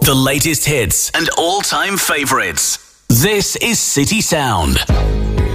The latest hits and all-time favorites. This is City Sound.